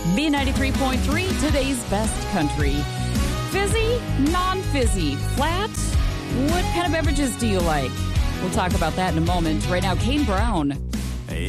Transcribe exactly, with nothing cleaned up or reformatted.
B ninety-three point three, today's best country. Fizzy, non-fizzy, flat? What kind of beverages do you like? We'll talk about that in a moment. Right now, Kane Brown.